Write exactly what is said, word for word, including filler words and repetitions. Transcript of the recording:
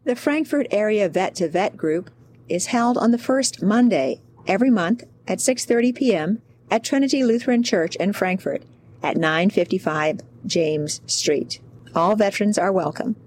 The Frankfort Area Vet to Vet group is held on the first Monday every month at six thirty p.m. at Trinity Lutheran Church in Frankfort at nine fifty-five James Street. All veterans are welcome.